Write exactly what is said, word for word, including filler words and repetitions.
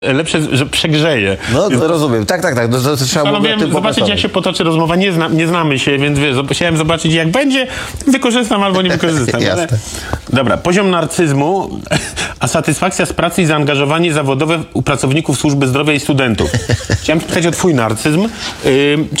Lepsze, że przegrzeje. No to rozumiem. Tak, tak, tak. No, to, to trzeba było Panowie, tym zobaczyć jak się potoczy rozmowa. Nie, zna, nie znamy się, więc wiesz, chciałem zobaczyć jak będzie. Wykorzystam albo nie wykorzystam. Jasne. Dobra, poziom narcyzmu, a satysfakcja z pracy i zaangażowanie zawodowe u pracowników służby zdrowia i studentów. Chciałem pytać o twój narcyzm. Yy,